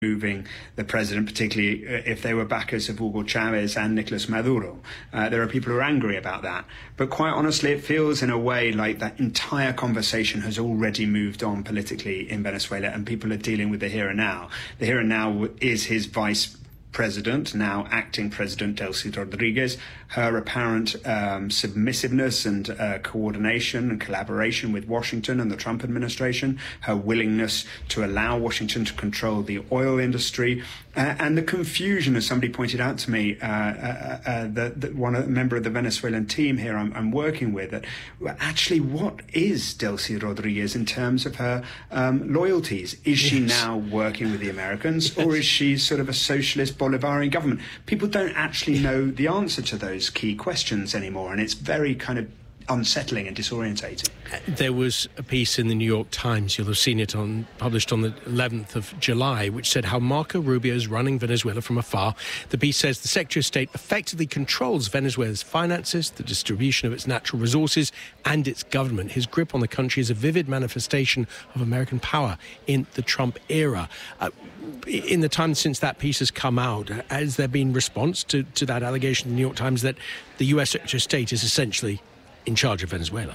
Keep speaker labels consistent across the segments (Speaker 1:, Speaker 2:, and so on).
Speaker 1: moving the president, particularly if they were backers of Hugo Chavez and Nicolas Maduro. There are people who are angry about that. But quite honestly, it feels in a way like that entire conversation has already moved on politically in Venezuela, and people are dealing with the here and now. The here and now is his vice president, now acting president, Delcy Rodriguez, her apparent submissiveness and coordination and collaboration with Washington and the Trump administration, her willingness to allow Washington to control the oil industry, and the confusion, as somebody pointed out to me, that a member of the Venezuelan team here I'm working with, that actually what is Delcy Rodriguez in terms of her loyalties? Is she now working with the Americans, or is she sort of a socialist Bolivarian government? People don't actually know the answer to those key questions anymore, and it's very kind of unsettling and disorientating.
Speaker 2: There was a piece in the New York Times, you'll have seen it, published on the 11th of July, which said how Marco Rubio is running Venezuela from afar. The piece says the Secretary of State effectively controls Venezuela's finances, the distribution of its natural resources and its government. His grip on the country is a vivid manifestation of American power in the Trump era. In the time since that piece has come out, has there been response to that allegation in the New York Times that the US Secretary of State is essentially in charge of Venezuela?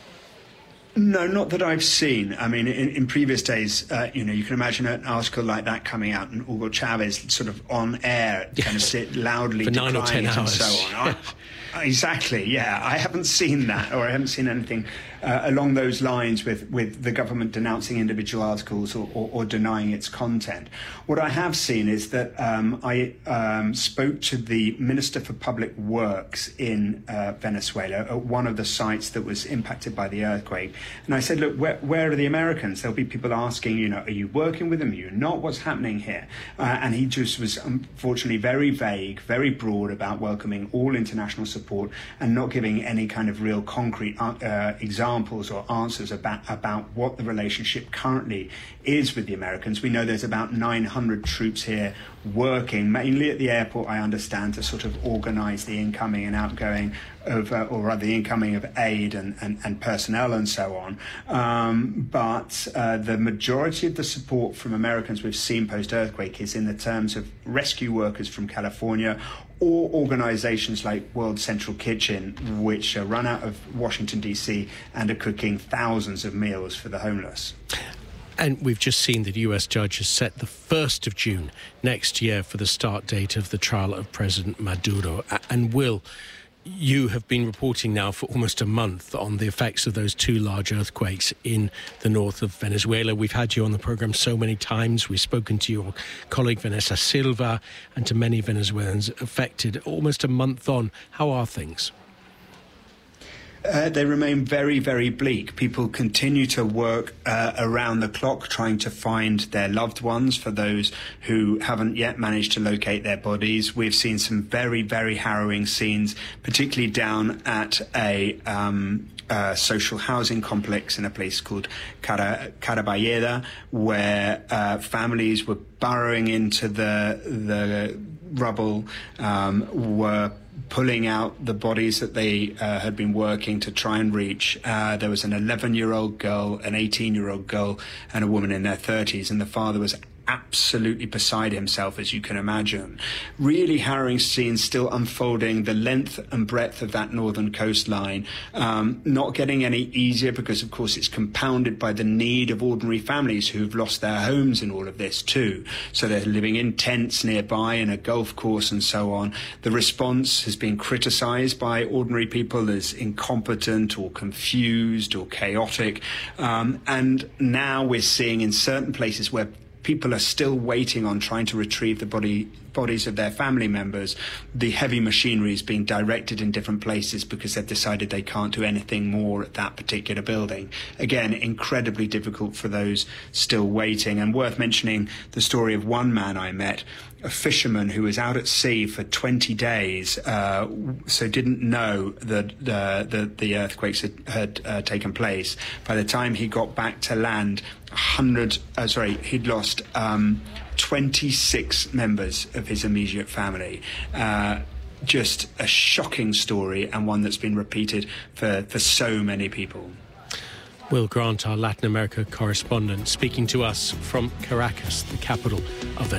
Speaker 1: No, not that I've seen. I mean, in previous days, you can imagine an article like that coming out and Hugo Chavez sort of on air, kind of sit loudly
Speaker 2: for 9 or 10 hours
Speaker 1: and so on. Exactly, yeah. I haven't seen that, or I haven't seen anything along those lines with the government denouncing individual articles or denying its content. What I have seen is that I spoke to the Minister for Public Works in Venezuela at one of the sites that was impacted by the earthquake. And I said, look, where are the Americans? There'll be people asking, are you working with them? Are you not? What's happening here? And he just was unfortunately very vague, very broad about welcoming all international support and not giving any kind of real concrete examples or answers about what the relationship currently is with the Americans. We know there's about 900 troops here working, mainly at the airport, I understand, to sort of organise the incoming and outgoing of, or rather the incoming of aid and personnel and so on. But the majority of the support from Americans we've seen post-earthquake is in the terms of rescue workers from California or organisations like World Central Kitchen, which run out of Washington, D.C. and are cooking thousands of meals for the homeless.
Speaker 2: And we've just seen that US judge has set the 1st of June next year for the start date of the trial of President Maduro. And Will, you have been reporting now for almost a month on the effects of those two large earthquakes in the north of Venezuela. We've had you on the programme so many times. We've spoken to your colleague Vanessa Silva and to many Venezuelans affected. Almost a month on, how are things?
Speaker 1: They remain very, very bleak. People continue to work around the clock trying to find their loved ones for those who haven't yet managed to locate their bodies. We've seen some very, very harrowing scenes, particularly down at a social housing complex in a place called Caraballeda, where families were burrowing into the rubble, were pulling out the bodies that they had been working to try and reach. There was an 11-year-old girl, an 18-year-old girl, and a woman in their 30s, and the father was absolutely beside himself, as you can imagine. Really harrowing scenes still unfolding, the length and breadth of that northern coastline, not getting any easier because, of course, it's compounded by the need of ordinary families who've lost their homes in all of this too. So they're living in tents nearby in a golf course and so on. The response has been criticised by ordinary people as incompetent or confused or chaotic. And now we're seeing in certain places where people are still waiting on trying to retrieve the bodies of their family members. The heavy machinery is being directed in different places because they've decided they can't do anything more at that particular building. Again, incredibly difficult for those still waiting. And worth mentioning the story of one man I met, a fisherman who was out at sea for 20 days, so didn't know that the earthquakes had taken place. By the time he got back to land, he'd lost 26 members of his immediate family. Just a shocking story, and one that's been repeated for so many people.
Speaker 2: Will Grant, our Latin America correspondent, speaking to us from Caracas, the capital of Venezuela.